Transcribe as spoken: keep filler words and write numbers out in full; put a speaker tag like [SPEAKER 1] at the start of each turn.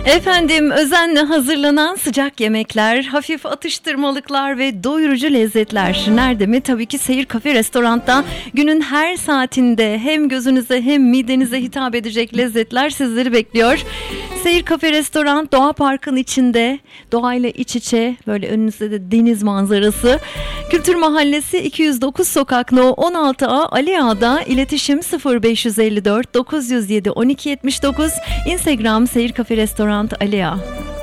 [SPEAKER 1] Efendim, özenle hazırlanan sıcak yemekler, hafif atıştırmalıklar ve doyurucu lezzetler. Nerede mi? Tabii ki Seyir Kafe Restorant'ta günün her saatinde hem gözünüze hem midenize hitap edecek lezzetler sizleri bekliyor. Seyir Kafe Restoran Doğa Park'ın içinde, doğayla iç içe, böyle önünüzde de deniz manzarası. Kültür Mahallesi iki yüz dokuz Sokak No on altı A Ali Ağa'da. iletişim sıfır beş elli dört dokuz yüz yedi on iki yetmiş dokuz. Instagram Seyir Kafe Restoran Ali Ağa.